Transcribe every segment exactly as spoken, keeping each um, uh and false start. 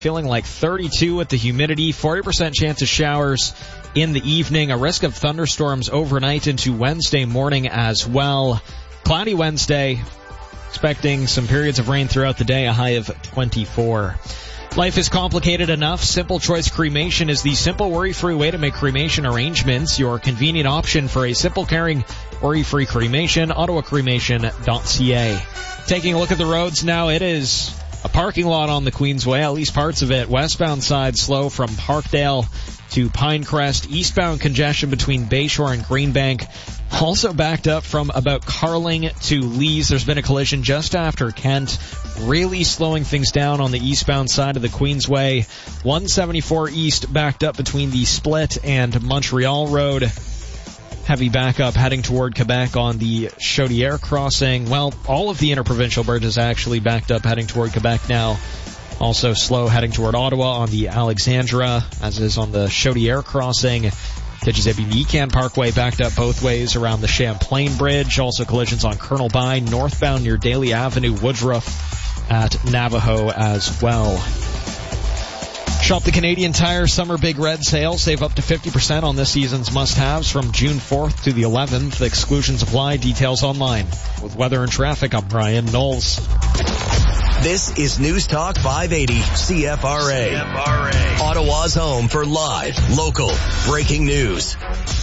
Feeling like thirty-two with the humidity, forty percent chance of showers in the evening, a risk of thunderstorms overnight into Wednesday morning as well. Cloudy Wednesday, expecting some periods of rain throughout the day, a high of twenty-four. Life is complicated enough. Simple Choice Cremation is the simple, worry-free way to make cremation arrangements. Your convenient option for a simple, caring, worry-free cremation. Ottawa Cremation dot C A. Taking a look at the roads now, it is a parking lot on the Queensway, at least parts of it. Westbound side slow from Parkdale to Pinecrest. Eastbound congestion between Bayshore and Greenbank. Also backed up from about Carling to Lees. There's been a collision just after Kent, really slowing things down on the eastbound side of the Queensway. one seventy-four East backed up between the Split and Montreal Road. Heavy backup heading toward Quebec on the Chaudière crossing. Well, all of the interprovincial bridges actually backed up heading toward Quebec now. Also slow heading toward Ottawa on the Alexandra, as is on the Chaudière crossing. Tigisabie-Mecan Parkway backed up both ways around the Champlain Bridge. Also collisions on Colonel By, northbound near Daly Avenue, Woodruff at Navajo as well. Shop the Canadian Tire Summer Big Red Sale. Save up to fifty percent on this season's must-haves from June fourth to the eleventh. Exclusions apply. Details online. With weather and traffic, I'm Brian Knowles. This is News Talk five eighty C F R A. C F R A. Ottawa's home for live, local, breaking news.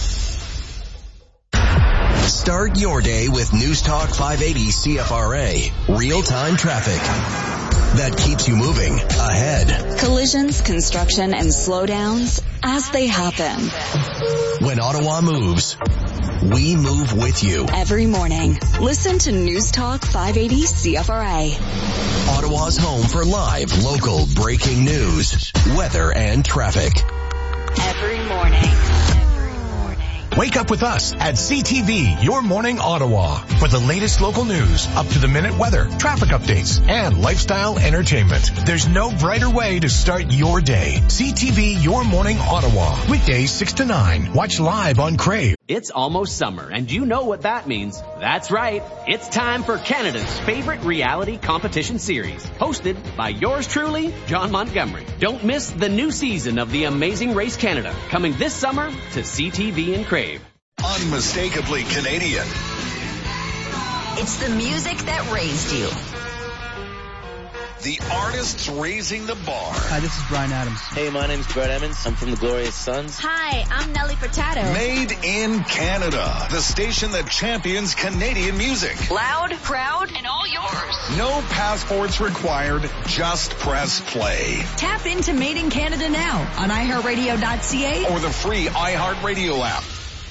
Start your day with News Talk five eighty C F R A. Real-time traffic that keeps you moving ahead. Collisions, construction, and slowdowns as they happen. When Ottawa moves, we move with you. Every morning, listen to News Talk five eighty C F R A. Ottawa's home for live, local, breaking news, weather, and traffic. Every morning. Wake up with us at C T V, Your Morning Ottawa, for the latest local news, up-to-the-minute weather, traffic updates, and lifestyle entertainment. There's no brighter way to start your day. C T V, Your Morning Ottawa, weekdays six to nine. Watch live on Crave. It's almost summer, and you know what that means. That's right. It's time for Canada's favorite reality competition series, hosted by yours truly, John Montgomery. Don't miss the new season of The Amazing Race Canada, coming this summer to C T V and Crave. Unmistakably Canadian. It's the music that raised you. The artists raising the bar. Hi, this is Brian Adams. Hey, my name's Brett Emmons. I'm from the Glorious Sons. Hi, I'm Nelly Furtado. Made in Canada. The station that champions Canadian music. Loud, proud, and all yours. No passports required. Just press play. Tap into Made in Canada now on i heart radio dot c a or the free iHeartRadio app.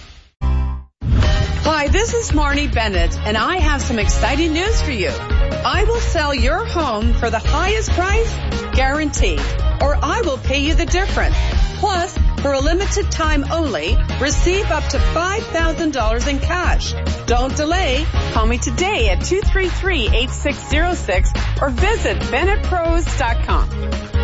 Hi, this is Marnie Bennett, and I have some exciting news for you. I will sell your home for the highest price, guaranteed, or I will pay you the difference. Plus, for a limited time only, receive up to five thousand dollars in cash. Don't delay. Call me today at two three three, eight six zero six or visit Bennett Pros dot com.